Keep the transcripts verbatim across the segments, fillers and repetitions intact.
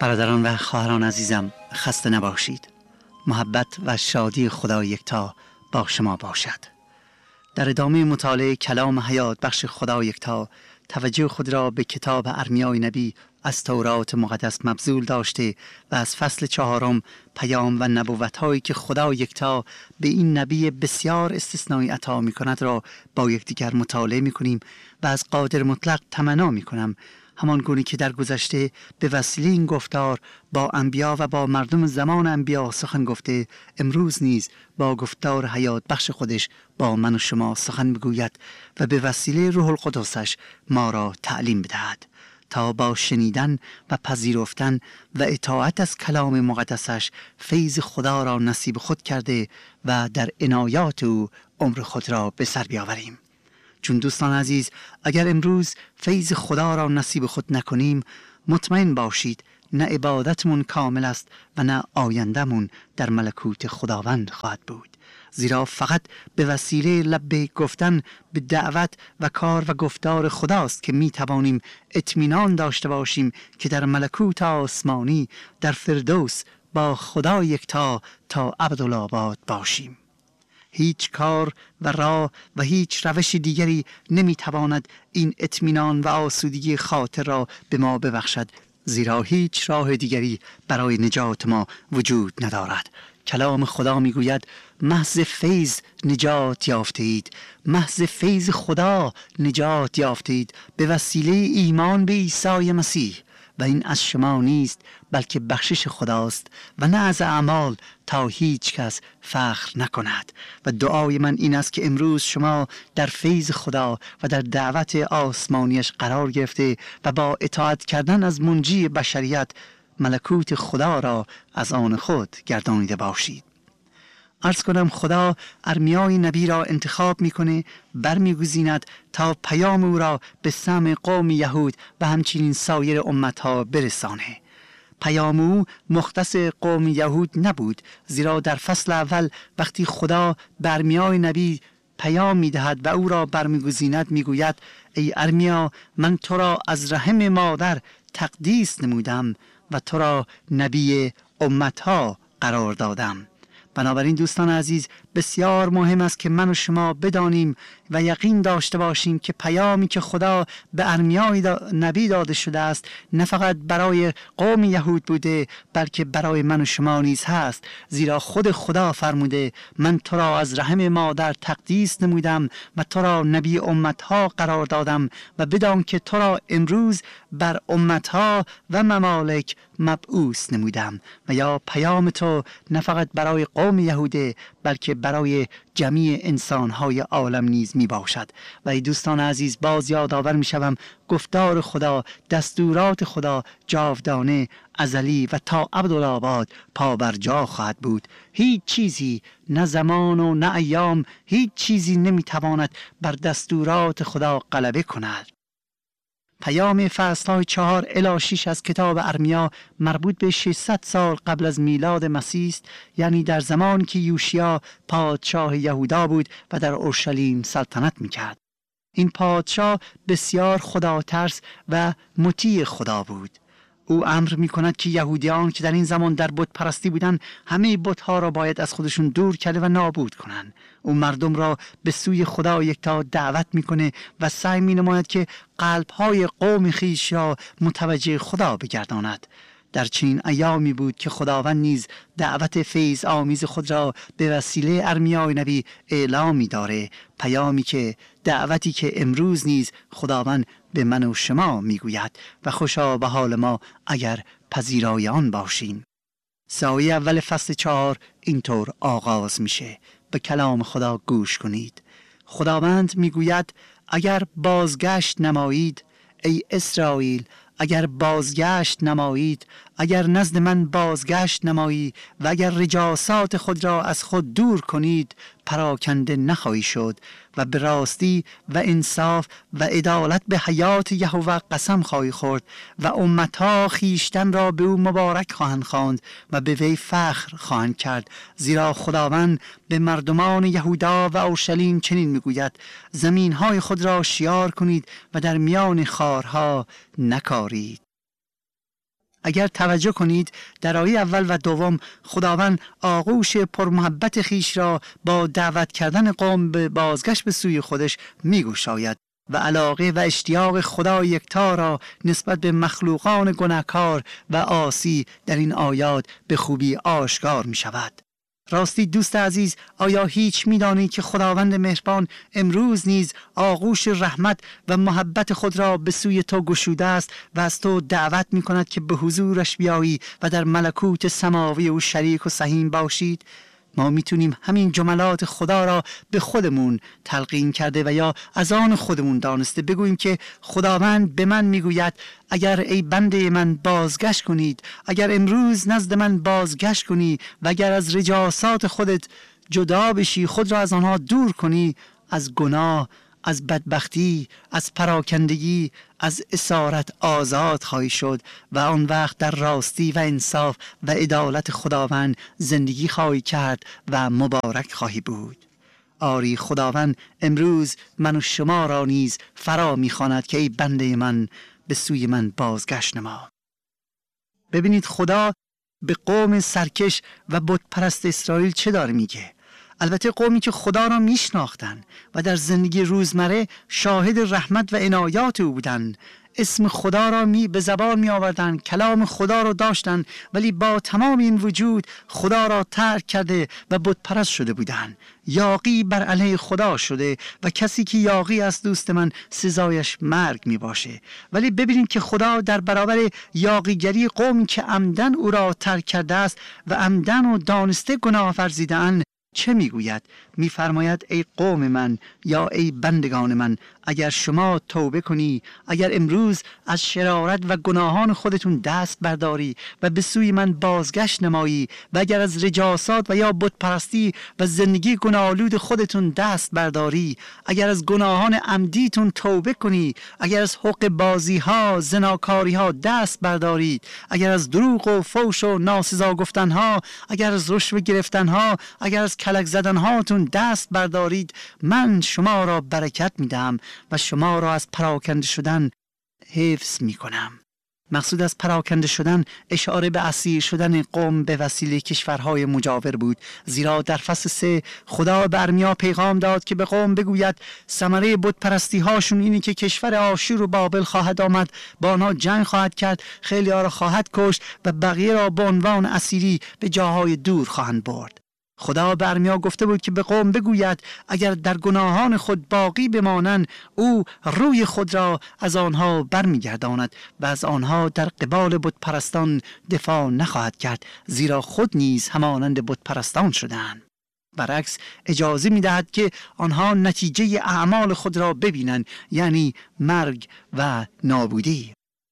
برادران و خواهران عزیزم، خسته نباشید. محبت و شادی خدا یکتا با شما باشد. در ادامه مطالعه کلام حیات بخش خدا یکتا، توجه خود را به کتاب ارمیای نبی از تورات مقدس مبذول داشته و از فصل چهارم پیام و نبوت‌هایی که خدا یکتا به این نبی بسیار استثنایی عطا می‌کند را با یکدیگر مطالعه می‌کنیم و از قادر مطلق تمنا می‌کنم همان گونه که در گذشته به وسیله این گفتار با انبیا و با مردم زمان انبیا سخن گفته، امروز نیز با گفتار حیات بخش خودش با من و شما سخن بگوید و به وسیله روح القدسش ما را تعلیم بدهد تا با شنیدن و پذیرفتن و اطاعت از کلام مقدسش فیض خدا را نصیب خود کرده و در عنایات او عمر خود را به سر بیاوریم. چون دوستان عزیز، اگر امروز فیض خدا را نصیب خود نکنیم، مطمئن باشید نه عبادتمون کامل است و نه آیندمون در ملکوت خداوند خواهد بود. زیرا فقط به وسیله لبیک گفتن به دعوت و کار و گفتار خداست که می توانیم اطمینان داشته باشیم که در ملکوت آسمانی در فردوس با خدا یکتا تا ابدالآباد باشیم. هیچ کار و راه و هیچ روش دیگری نمیتواند این اطمینان و آسودگی خاطر را به ما ببخشد، زیرا هیچ راه دیگری برای نجات ما وجود ندارد. کلام خدا میگوید محض فیض نجات یافتید، محض فیض خدا نجات یافتید به وسیله ایمان به عیسی مسیح، و این از شما نیست بلکه بخشش خداست و نه از اعمال تا هیچ کس فخر نکند. و دعای من این است که امروز شما در فیض خدا و در دعوت آسمانیش قرار گرفته و با اطاعت کردن از منجی بشریت ملکوت خدا را از آن خود گردانیده باشید. عرض کنم خدا ارمیای نبی را انتخاب میکنه، برمیگزیند تا پیام او را به سمع قوم یهود و همچنین سایر امتها برسانه. پیام او مختص قوم یهود نبود، زیرا در فصل اول وقتی خدا به ارمیای نبی پیام میدهد و او را برمیگزیند میگوید ای ارمیا، من تو را از رحم مادر تقدیس نمودم و تو را نبی امتها قرار دادم. بنابراین دوستان عزیز، بسیار مهم است که من و شما بدانیم و یقین داشته باشیم که پیامی که خدا به ارمیای دا نبی داده شده است نه فقط برای قوم یهود بوده بلکه برای من و شما نیز هست، زیرا خود خدا فرموده من تو را از رحم مادر تقدیس نمودم و تو را نبی امتها قرار دادم و بدان که تو را امروز بر امتها و ممالک مبعوث نمودم. و یا پیام تو نه فقط برای قوم یهوده بلکه برای جمیع انسانهای عالم نیز می باشد. و ای دوستان عزیز، باز یادآور می شوم گفتار خدا، دستورات خدا جاودانه، ازلی و تا ابدالآباد پا بر جا خواهد بود. هیچ چیزی، نه زمان و نه ایام، هیچ چیزی نمی تواند بر دستورات خدا غلبه کند. پیام فصل‌های چهار الی شش از کتاب ارمیا مربوط به ششصد سال قبل از میلاد مسیح است، یعنی در زمانی که یوشیا پادشاه یهودا بود و در اورشلیم سلطنت می‌کرد. این پادشاه بسیار خدا ترس و مطیع خدا بود. او امر می کند که یهودیان که در این زمان در بت پرستی بودند همه بت‌ها را باید از خودشون دور کرده و نابود کنند. او مردم را به سوی خدا یکتا دعوت میکنه و سعی می نماید که قلب‌های قوم خویش را متوجه خدا بگرداند. در چنین ایامی بود که خداوند نیز دعوت فیض آمیز خود را به وسیله ارمیای نبی اعلام می داره، پیامی که دعوتی که امروز نیز خداوند به من و شما می گوید و خوشا به حال ما اگر پذیرای آن باشیم. سایه اول فصل چهار اینطور آغاز میشه: به کلام خدا گوش کنید. خداوند می گوید اگر بازگشت نمایید ای اسرائیل، اگر بازگشت نمایید، اگر نزد من بازگشت نمایی و اگر رجاسات خود را از خود دور کنید، پراکنده نخواهی شد و به راستی و انصاف و عدالت به حیات یهوه قسم خواهی خورد و امتها خیشتن را به او مبارک خواهند خواند و به وی فخر خواهند کرد. زیرا خداوند به مردمان یهودا و اورشلیم چنین میگوید: زمینهای خود را شیار کنید و در میان خارها نکارید. اگر توجه کنید در آیه اول و دوم خداوند آغوش پرمحبت خیش را با دعوت کردن قوم به بازگشت به سوی خودش میگشاید و علاقه و اشتیاق خدا یکتا را نسبت به مخلوقان گناهکار و عاصی در این آیات به خوبی آشکار می شود. راستی دوست عزیز، آیا هیچ می‌دانید که خداوند مهربان امروز نیز آغوش رحمت و محبت خود را به سوی تو گشوده است و از تو دعوت می‌کند که به حضورش بیایی و در ملکوت سماوی او شریک و سهیم باشید؟ ما میتونیم همین جملات خدا را به خودمون تلقین کرده و یا از آن خودمون دانسته بگوییم که خداوند به من میگوید اگر ای بنده من بازگشت کنید، اگر امروز نزد من بازگشت کنی و اگر از رجاسات خودت جدا بشی، خود را از آنها دور کنی، از گناه، از بدبختی، از پراکندگی، از اسارت آزاد خواهی شد و آن وقت در راستی و انصاف و عدالت خداوند زندگی خواهی کرد و مبارک خواهی بود. آری خداوند امروز من و شما را نیز فرا می‌خواند که ای بنده من به سوی من بازگشت نما. ببینید خدا به قوم سرکش و بت پرست اسرائیل چه داره میگه. البته قومی که خدا را میشناختن و در زندگی روزمره شاهد رحمت و عنایات او بودن، اسم خدا را می به زبان می آوردن، کلام خدا را داشتن، ولی با تمام این وجود خدا را ترک کرده و بت پرست شده بودن. یاغی بر علیه خدا شده و کسی که یاغی است دوست من سزایش مرگ می باشه. ولی ببینید که خدا در برابر یاغیگری قومی که عمدن او را ترک کرده است و عمدن و دانسته گناه ورزیده‌اند چه میگوید؟ میفرماید ای قوم من یا ای بندگان من، اگر شما توبه کنی، اگر امروز از شرارت و گناهان خودتون دست برداری و به سوی من بازگشت نمایی و اگر از رجاسات و یا بت پرستی و زندگی گناه‌آلود خودتون دست برداری، اگر از گناهان عمدیتون توبه کنی، اگر از حق بازی ها، زناکاری ها دست بردارید، اگر از دروغ و فوش و ناسزا گفتن ها، اگر از رشوه گرفتن ها، اگر از کلک زدن هاتون دست بردارید، من شما را برکت میدم و شما را از پراکنده شدن حفظ میکنم. مقصود از پراکنده شدن اشاره به اسیر شدن قوم به وسیله کشورهای مجاور بود، زیرا در فصل سه خدا به ارمیا پیغام داد که به قوم بگوید ثمره بت پرستی هاشون اینی که کشور آشور و بابل خواهد آمد، با آنها جنگ خواهد کرد، خیلی ها را خواهد کشت و بقیه را به عنوان اسیری به جاهای دور خواهند برد. خدا به ارمیا گفته بود که به قوم بگوید اگر در گناهان خود باقی بمانند، او روی خود را از آنها برمیگرداند و از آنها در قبال بت پرستان دفاع نخواهد کرد، زیرا خود نیز همانند بت پرستان شدند. برعکس اجازه می‌دهد که آنها نتیجه اعمال خود را ببینند، یعنی مرگ و نابودی.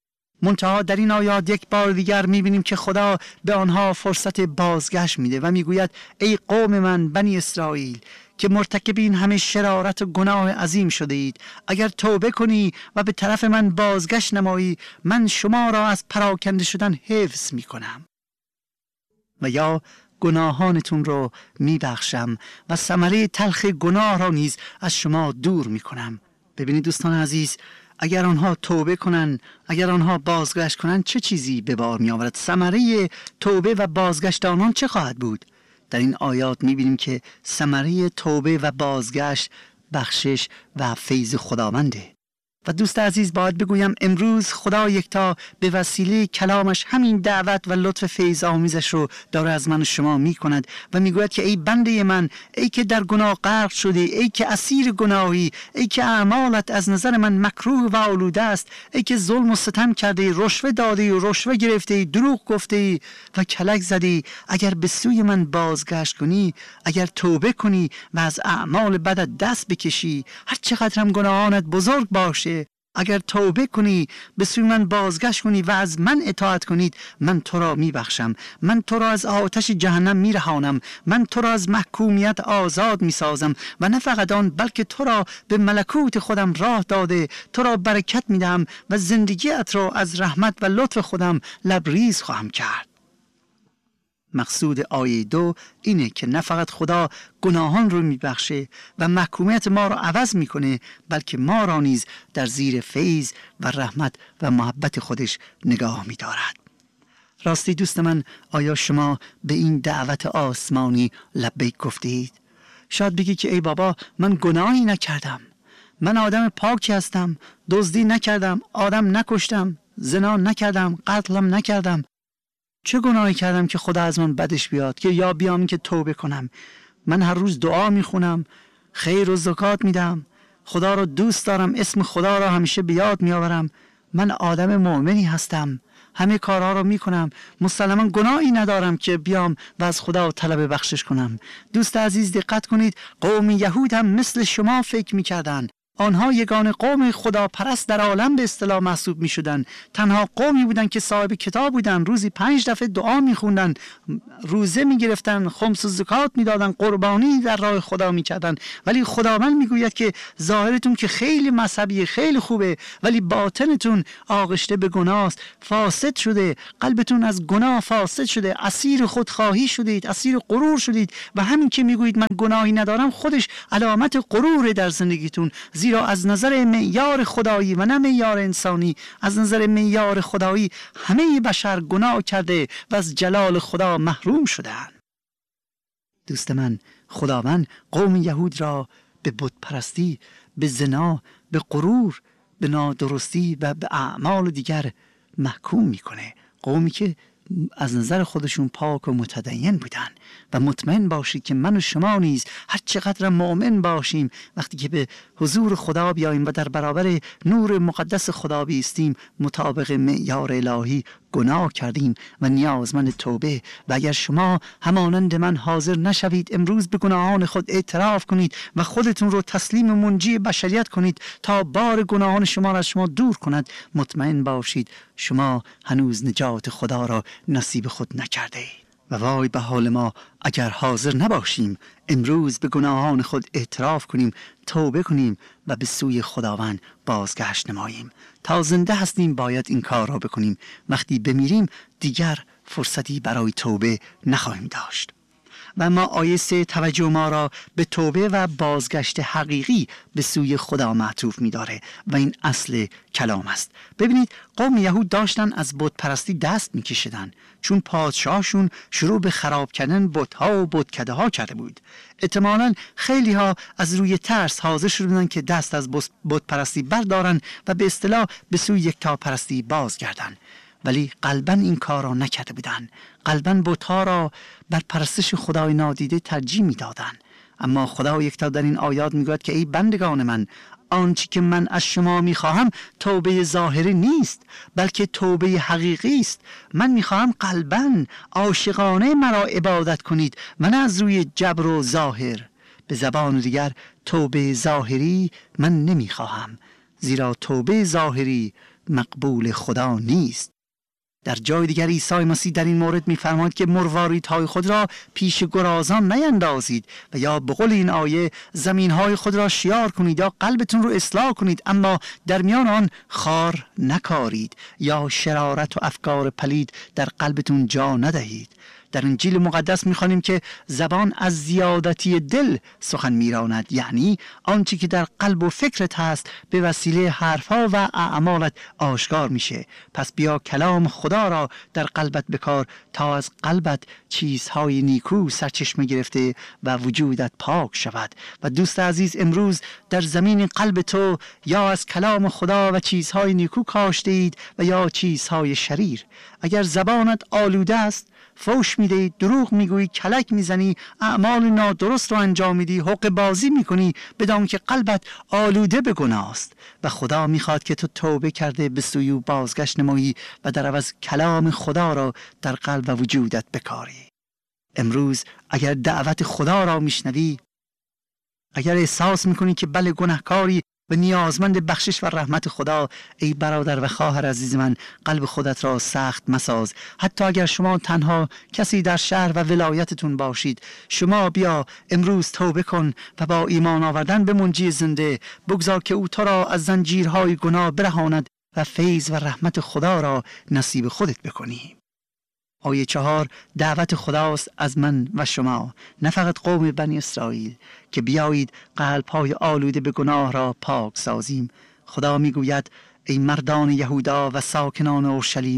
منتها در این آیات یک بار دیگر می‌بینیم که خدا به آنها فرصت بازگشت میده و میگوید ای قوم من بنی اسرائیل که مرتکب این همه شرارت و گناه عظیم شده اید، اگر توبه کنی و به طرف من بازگشت نمایی، من شما را از پراکنده شدن حفظ میکنم و یا گناهانتون رو میبخشم و ثمره تلخ گناه را نیز از شما دور میکنم. ببینید دوستان عزیز، اگر آنها توبه کنن، اگر آنها بازگشت کنن، چه چیزی به بار می آورد؟ ثمره توبه و بازگشت آنان چه خواهد بود؟ در این آیات می بینیم که ثمره توبه و بازگشت بخشش و فیض خداونده. و دوست عزیز باید بگویم امروز خدا یکتا به وسیله کلامش همین دعوت و لطف فیض آمیزش رو داره از من و شما می کند و می گوید که ای بنده من، ای که در گناه غرق شده، ای که اسیر گناهی، ای که اعمالت از نظر من مکروه و آلوده است، ای که ظلم و ستم کرده، رشوه داده و رشوه گرفته، دروغ گفته و کلک زده، اگر به سوی من بازگشت کنی، اگر توبه کنی و از اعمال بدت دست بکشی، هر چقدر هم گناهانت بزرگ باشه، اگر توبه کنی، به سوی من بازگشت کنی و از من اطاعت کنید، من تو را میبخشم، من تو را از آتش جهنم میرهانم، من تو را از محکومیت آزاد میسازم و نه فقط آن بلکه تو را به ملکوت خودم راه داده، تو را برکت میدم و زندگیت را از رحمت و لطف خودم لبریز خواهم کرد. مقصود آیه دو اینه که نه فقط خدا گناهان رو میبخشه و محکومیت ما رو عوض میکنه، بلکه ما را نیز در زیر فیض و رحمت و محبت خودش نگاه میدارد. راستی دوست من، آیا شما به این دعوت آسمانی لبیک گفتید؟ شاید بگی که ای بابا، من گناهی نکردم، من آدم پاکی هستم، دزدی نکردم، آدم نکشتم، زنا نکردم، قتلم نکردم. چه گناهی کردم که خدا از من بدش بیاد که یا بیام که توبه کنم؟ من هر روز دعا میخونم، خیر و زکات میدم، خدا رو دوست دارم، اسم خدا رو همیشه بیاد میآورم، من آدم مؤمنی هستم، همه کارها رو میکنم، مسلما گناهی ندارم که بیام و از خدا طلب بخشش کنم. دوست عزیز دقت کنید، قوم یهود هم مثل شما فکر میکردن. آنها یگانه قوم خدا پرست در عالم به اصطلاح محسوب می شدن. تنها قومی بودن که صاحب کتاب بودن، روزی پنج دفعه دعا می خوندن، روزه می گرفتن، خمس و زکات می دادن، قربانی در راه خدا می کردن. ولی خداوند می گوید که ظاهرتون که خیلی مذهبی، خیلی خوبه، ولی باطنتون آغشته به گناه است، فاسد شده، قلبتون از گناه فاسد شده، اسیر خودخواهی شدید، اسیر غرور شدید. و همین که می گویید من گناهی ندارم، خودش علامت غرور در زندگیتون. زیرا از نظر معیار خدایی و نه معیار انسانی، از نظر معیار خدایی همه بشر گناه کرده و از جلال خدا محروم شدند. دوست من، خداوند قوم یهود را به بت پرستی، به زنا، به غرور، به نادرستی و به اعمال دیگر محکوم میکنه. قومی که از نظر خودشون پاک و متدین بودن. و مطمئن باشید که من و شما نیز هر چقدر مؤمن باشیم، وقتی که به حضور خدا بیاییم و در برابر نور مقدس خدا بیستیم، مطابق معیار الهی گناه کردیم و نیازمند توبه. و اگر شما همانند من حاضر نشوید امروز به گناهان خود اعتراف کنید و خودتون رو تسلیم منجی بشریت کنید تا بار گناهان شما را از شما دور کند، مطمئن باشید شما هنوز نجات خدا را نصیب خود نکرده اید. و وای به حال ما اگر حاضر نباشیم امروز به گناهان خود اعتراف کنیم، توبه کنیم و به سوی خداوند بازگشت نماییم. تا زنده هستیم باید این کار را بکنیم. وقتی بمیریم دیگر فرصتی برای توبه نخواهیم داشت. و ما آیه سه توجه ما را به توبه و بازگشت حقیقی به سوی خدا معطوف می داره و این اصل کلام است. ببینید قوم یهود داشتن از بت پرستی دست می کشیدن، چون پادشاهشون شروع به خراب کردن بت‌ها و بتکده ها کرده بود. احتمالاً خیلی ها از روی ترس حاضر شدن که دست از بت پرستی بردارن و به اصطلاح به سوی یکتا پرستی بازگردن. ولی قلباً این کار را نکرده بودند. قلباً بت‌ها را بر پرستش خدای نادیده ترجیح می‌دادند. اما خدا یکتا در این آیات می‌گوید که ای بندگان من، آنچه که من از شما می‌خواهم توبه ظاهری نیست، بلکه توبه حقیقی است. من می‌خواهم قلباً عاشقانه مرا عبادت کنید و نه از روی جبر و ظاهر. به زبان دیگر توبه ظاهری من نمی‌خواهم، زیرا توبه ظاهری مقبول خدا نیست. در جای دیگر عیسی مسیح در این مورد می‌فرماید که مرواریدهای خود را پیش گرازان نیندازید و یا به قول این آیه زمینهای خود را شیار کنید یا قلبتون رو اصلاح کنید، اما در میان آن خار نکارید یا شرارت و افکار پلید در قلبتون جا ندهید. در انجیل مقدس می‌خوانیم که زبان از زیادتی دل سخن می‌راند، یعنی آنچه که در قلب و فکرت هست به وسیله حرفها و اعمالت آشکار میشه. پس بیا کلام خدا را در قلبت بکار تا از قلبت چیزهای نیکو سرچشمه گرفته و وجودت پاک شود. و دوست عزیز، امروز در زمین قلب تو یا از کلام خدا و چیزهای نیکو کاشته اید و یا چیزهای شریر. اگر زبانت آلوده است، فوش میدهی، دروغ میگویی، کلک میزنی، اعمال نادرست رو انجام میدی، حق بازی میکنی، بدان که قلبت آلوده به گناه است و خدا میخواد که تو توبه کرده به سوی او بازگشت نمایی و در عوض کلام خدا را در قلب و وجودت بکاری. امروز اگر دعوت خدا را میشنوی، اگر احساس میکنی که بله گناهکاری و نیازمند بخشش و رحمت خدا، ای برادر و خواهر عزیز من، قلب خودت را سخت مساز. حتی اگر شما تنها کسی در شهر و ولایتتون باشید، شما بیا امروز توبه کن و با ایمان آوردن به منجی زنده بگذار که او تو را از زنجیرهای گناه برهاند و فیض و رحمت خدا را نصیب خودت بکنی. آیه چهار دعوت خداست از من و شما، نه فقط قوم بنی اسرائیل، که بیایید قلب‌های آلوده به گناه را پاک سازیم. خدا میگوید ای مردان یهودا و ساکنان اورشلیم،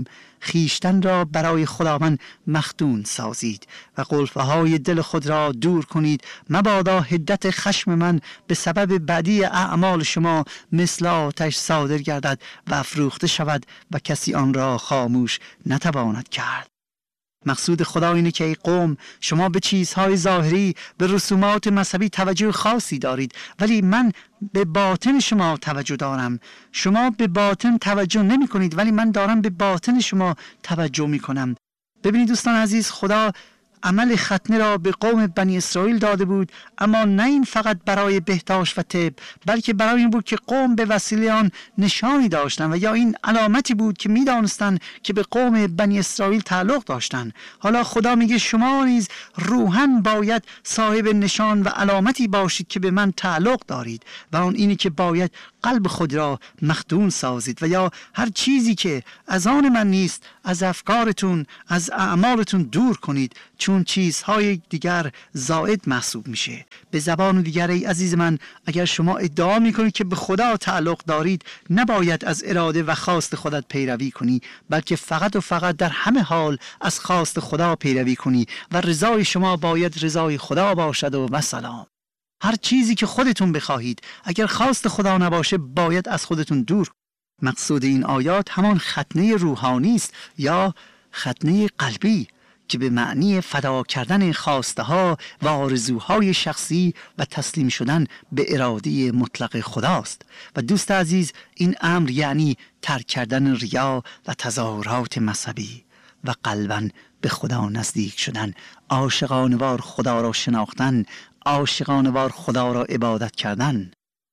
خیشتن را برای خداوند مختون سازید و قلفه های دل خود را دور کنید. مبادا حدت خشم من به سبب بدی اعمال شما مثل آتش صادر گردد و افروخته شود و کسی آن را خاموش نتواند کرد. مقصود خدا اینه که ای قوم، شما به چیزهای ظاهری، به رسومات مذهبی توجه خاصی دارید، ولی من به باطن شما توجه دارم. شما به باطن توجه نمی کنید، ولی من دارم به باطن شما توجه می کنم. ببینید دوستان عزیز، خدا عمل ختنه را به قوم بنی اسرائیل داده بود، اما نه این فقط برای بهداشت و طب، بلکه برای این بود که قوم به وسیله آن نشانی داشتند و یا این علامتی بود که می‌دانستند که به قوم بنی اسرائیل تعلق داشتند. حالا خدا میگه شما نیز روحاً باید صاحب نشان و علامتی باشید که به من تعلق دارید و آن اینی که باید قلب خود را مختون سازید و یا هر چیزی که از آن من نیست از افکارتون، از اعمالتون دور کنید، چون چیزهای دیگر زائد محسوب میشه. به زبان دیگر ای عزیز من، اگر شما ادعا میکنید که به خدا تعلق دارید، نباید از اراده و خواست خودت پیروی کنی، بلکه فقط و فقط در همه حال از خواست خدا پیروی کنی و رضای شما باید رضای خدا باشد و مثلا هر چیزی که خودتون بخواهید اگر خواست خدا نباشه باید از خودتون دور. مقصود این آیات همان ختنه روحانی است یا ختنه قلبی که به معنی فدا کردن خواسته ها و آرزوهای شخصی و تسلیم شدن به اراده مطلق خداست. و دوست عزیز، این امر یعنی ترک کردن ریا و تظاهرات مذهبی و قلباً به خدا نزدیک شدن، عاشقانه‌وار خدا را شناختن، عاشقانه‌وار خدا را عبادت کردن.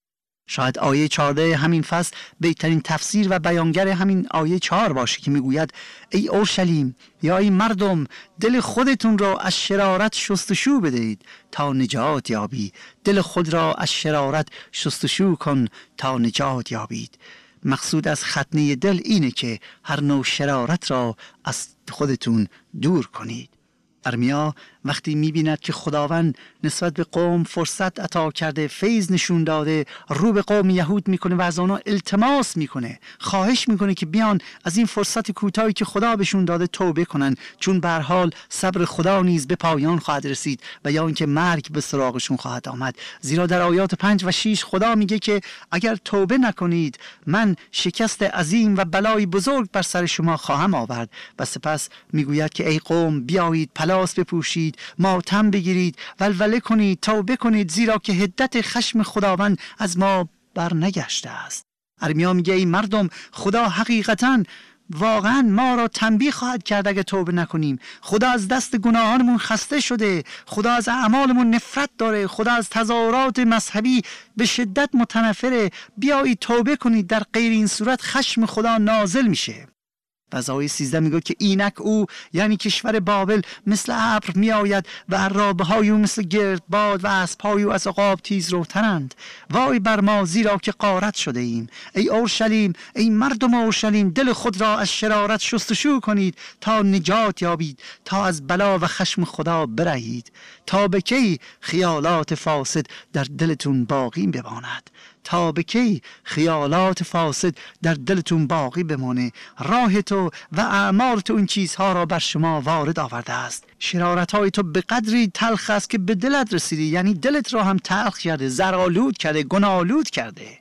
شاید آیه چهارده همین فصل بهترین تفسیر و بیانگر همین آیه چهار باشه که میگوید ای اورشلیم یا ای مردم، دل خودتون را از شرارت شستشو بدهید تا نجات یابید. دل خود را از شرارت شستشو کن تا نجات یابید. مقصود از ختنه دل اینه که هر نوع شرارت را از خودتون دور کنید. ارمیا وقتی می‌بیند که خداوند نسبت به قوم فرصت عطا کرده، فیض نشون داده، رو به قوم یهود میکنه و از آنها التماس میکنه، خواهش میکنه که بیان از این فرصت کوتاهی که خدا بهشون داده توبه کنن، چون به هر حال صبر خدا نیز به پایان خواهد رسید و یا اینکه مرگ به سراغشون خواهد آمد. زیرا در آیات پنج و شش خدا میگه که اگر توبه نکنید من شکست عظیم و بلای بزرگ بر سر شما خواهم آورد. و سپس میگوید که ای قوم بیایید پلاس بپوشید، ماتم بگیرید، ولوله کنید، توبه کنید، زیرا که حدت خشم خداوند از ما بر نگشته است. ارمیا میگه ای مردم، خدا حقیقتاً واقعا ما را تنبیه خواهد کرد اگه توبه نکنیم. خدا از دست گناهانمون خسته شده، خدا از اعمالمون نفرت داره، خدا از تظاهرات مذهبی به شدت متنفره. بیایید توبه کنید، در غیر این صورت خشم خدا نازل میشه. و از آیه سیزده میگه که اینک او یعنی کشور بابل مثل ابر می آید و عرابه های او مثل گردباد و اسب‌های او از عقاب تیز روترند. وای بر ما زیرا که غارت شده ایم. ای اورشلیم، ای مردم اورشلیم، دل خود را از شرارت شستشو کنید تا نجات یابید، تا از بلا و خشم خدا برهید. تا به کی خیالات فاسد در دلتون باقی بماند؟ تا به کی خیالات فاسد در دلتون باقی بمانه؟ راه تو و اعمال تو این چیزها را بر شما وارد آورده است. شرارت های تو به قدری تلخ است که به دلت رسیدی، یعنی دلت را هم تلخ کرده، زرآلود کرده، گناه‌آلود کرده.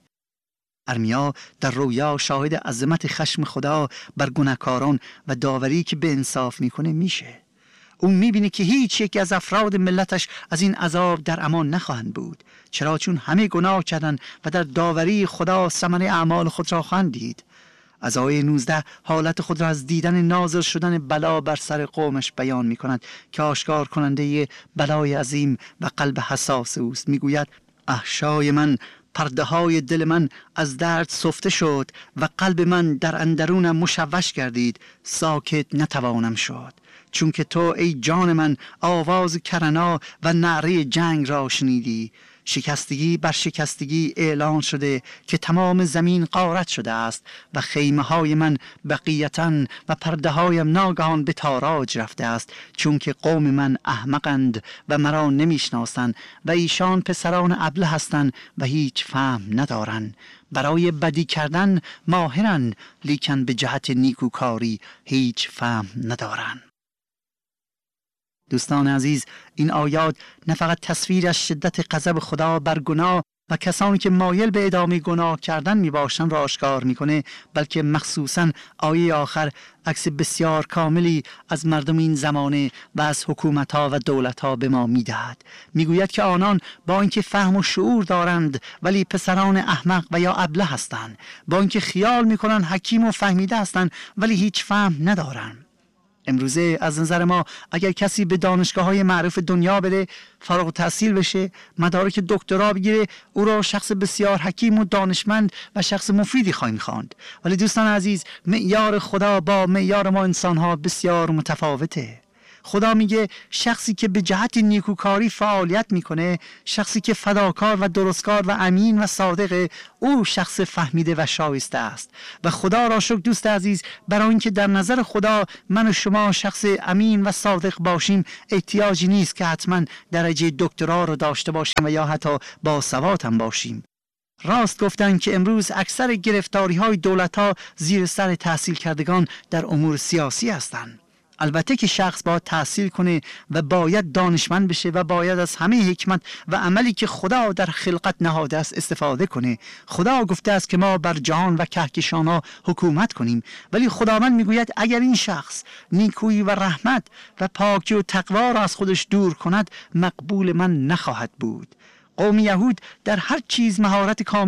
ارمیا در رویا شاهد عظمت خشم خدا بر گناهکاران و داوری که به انصاف میکنه میشه. اون میبینه که هیچ یک از افراد ملتش از این عذاب در امان نخواهند بود، چرا چون همه گناه کردن و در داوری خدا ثمر اعمال خود را خواهند دید. از آیه نوزده حالت خود را از دیدن نازل شدن بلا بر سر قومش بیان میکند که آشکار کننده بلای عظیم و قلب حساس اوست. میگوید احشای من، پرده های دل من از درد سفته شد و قلب من در اندرونم مشوش گردید، ساکت نتوانم شد. چون که تو ای جان من آواز کرنا و نعره جنگ را شنیدی، شکستگی بر شکستگی اعلان شده که تمام زمین غارت شده است و خیمه های من بقیتن و پرده هایم ناگهان به تاراج رفته است، چون که قوم من احمقند و مرا نمیشناسند و ایشان پسران ابله هستند و هیچ فهم ندارند. برای بدی کردن ماهرند، لیکن به جهت نیکوکاری هیچ فهم ندارند. دوستان عزیز، این آیات نه فقط تصویر از شدت غضب خدا بر گناه و کسانی که مایل به ادامه گناه کردن می باشند را آشکار میکنه، بلکه مخصوصاً آیه آخر عکس بسیار کاملی از مردم این زمانه و از حکومت‌ها و دولت‌ها به ما می‌دهد. میگوید که آنان با اینکه فهم و شعور دارند ولی پسران احمق و یا ابله هستند، با اینکه خیال می‌کنند حکیم و فهمیده هستند ولی هیچ فهم ندارند. امروزه از نظر ما اگر کسی به دانشگاه‌های معروف دنیا بره، فارغ التحصیل بشه، مدارک دکترا بگیره، او را شخص بسیار حکیم و دانشمند و شخص مفیدی خواهیم خواند. ولی دوستان عزیز، معیار خدا با معیار ما انسان‌ها بسیار متفاوته. خدا میگه شخصی که به جهت نیکوکاری فعالیت میکنه، شخصی که فداکار و درستکار و امین و صادقه، او شخص فهمیده و شایسته است. و خدا را شکر دوست عزیز، برای اینکه در نظر خدا من و شما شخص امین و صادق باشیم، احتیاجی نیست که حتما درجه دکترا رو داشته باشیم و یا حتی باسواد هم باشیم. راست گفتن که امروز اکثر گرفتاری های دولت ها زیر سر تحصیل کردگان در امور سیاسی هستند. البته که شخص باید تحصیل کنه و باید دانشمند بشه و باید از همه حکمت و عملی که خدا در خلقت نهاده است استفاده کنه. خدا گفته است که ما بر جهان و کهکشان‌ها حکومت کنیم، ولی خداوند میگوید اگر این شخص نیکویی و رحمت و پاکی و تقوا را از خودش دور کند، مقبول من نخواهد بود. قوم یهود در هر چیز مهارت کامل